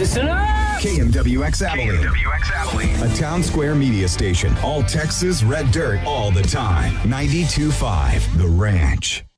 Listen up! KMWX Abilene. A town square media station. All Texas red dirt all the time. 92.5 The Ranch.